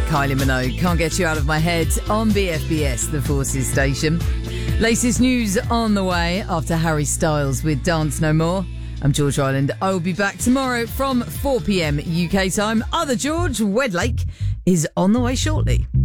Kylie Minogue. Can't Get You Out of My Head on BFBS, the Forces station. Latest news on the way after Harry Styles with Dance No More. I'm George Ireland. I will be back tomorrow from 4 p.m. UK time. Other George, Wedlake, is on the way shortly.